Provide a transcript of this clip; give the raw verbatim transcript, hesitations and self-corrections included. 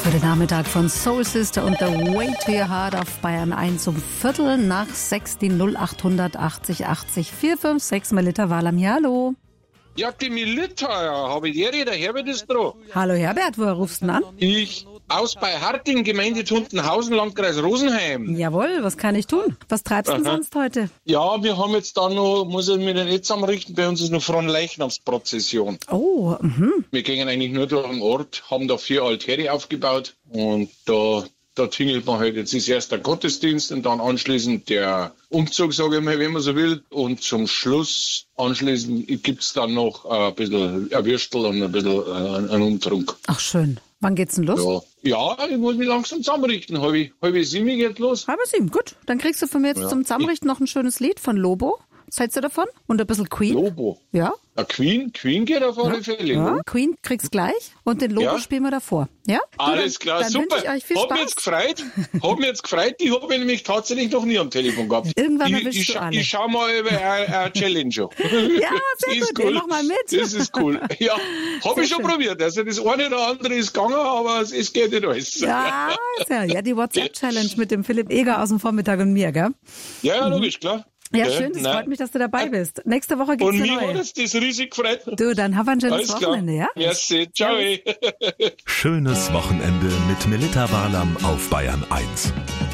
Heute Nachmittag von Soul Sister und The Way to Your Heart auf Bayern eins um Viertel nach sechs, die null acht achtzig achtzig vier fünf sechs Melita Walam. Hallo. Ja, die Melita, ja, habe ich dir, der Herbert ist dran. Hallo Herbert, woher rufst du denn an? Ich aus bei Harting, Gemeinde Tuntenhausen, Landkreis Rosenheim. Jawohl, was kann ich tun? Was treibst du denn sonst heute? Ja, wir haben jetzt da noch, muss ich mir den jetzt zusammenrichten, bei uns ist noch Fronleichnamsprozession. Oh, mhm. Wir gehen eigentlich nur durch den Ort, haben da vier Altäre aufgebaut und da, da tingelt man halt. Jetzt ist erst der Gottesdienst und dann anschließend der Umzug, sage ich mal, wenn man so will. Und zum Schluss anschließend gibt's dann noch ein bisschen ein Würstel und ein bisschen äh, einen Umtrunk. Ach schön. Wann geht's denn los? Ja, ja, ich muss mich langsam zusammenrichten. Halbe, halbe sieben geht los. Halbe sieben, gut. Dann kriegst du von mir jetzt Ja. zum Zusammenrichten noch ein schönes Lied von Lobo. Was hältst du davon? Und ein bisschen Queen. Lobo. Ja. Ja, Queen, Queen geht auf alle Fälle. Ja, ne? Queen kriegst gleich und den Lobo Ja. spielen wir davor. Ja? Du, Alles dann, klar, dann super. Wünsche ich euch viel Hab mich Spaß. jetzt gefreut. Hab mich jetzt gefreut. Die habe ich nämlich tatsächlich noch nie am Telefon gehabt. Irgendwann ich, erwischst ich, du scha- alle. ich schau mal über eine Challenge an. Ja, sehr Die ist gut, ey, mach mal mit. Das ist cool. Ja, habe ich schon schön. probiert. Also das eine oder andere ist gegangen, aber es, es geht nicht alles. Ja, ist ja, ja, die WhatsApp-Challenge mit dem Philipp Eger aus dem Vormittag und mir, gell? Ja, logisch, klar. Ja, Ja, schön, das nein. freut mich, dass du dabei bist. Nächste Woche gibt's Und eine mir hat neue. es das riesig gefreut. Du, dann hab ein schönes Alles klar. Wochenende, ja? Merci. Ciao. Ja. Schönes Wochenende mit Melita Walam auf Bayern eins.